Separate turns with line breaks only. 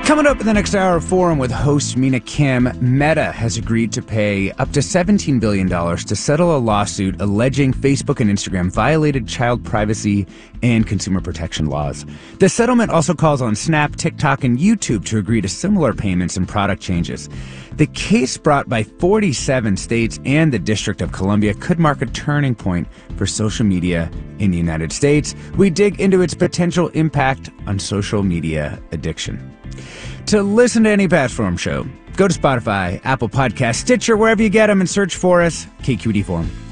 Coming up in the next hour of Forum with host Mina Kim, Meta has agreed to pay up to $17 billion to settle a lawsuit alleging Facebook and Instagram violated child privacy and consumer protection laws. The settlement also calls on Snap, TikTok, and YouTube to agree to similar payments and product changes. The case brought by 47 states and the District of Columbia could mark a turning point for social media in the United States. We dig into its potential impact on social media addiction. To listen to any past Forum show, go to Spotify, Apple Podcasts, Stitcher, wherever you get them, and search for us, KQED Forum.